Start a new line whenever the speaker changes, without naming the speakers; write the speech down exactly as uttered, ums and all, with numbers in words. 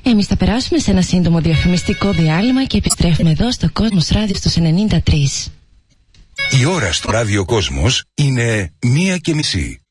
Εμείς θα περάσουμε σε ένα σύντομο διαφημιστικό διάλειμμα και επιστρέφουμε εδώ στο Κόσμος Ράδιο στους ενενήντα τρία.
Η ώρα στο Ράδιο Κόσμος είναι μία και μισή.